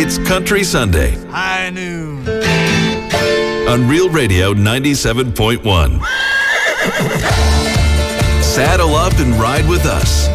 It's Country Sunday. High noon. On Real Radio 97.1. Saddle up and ride with us.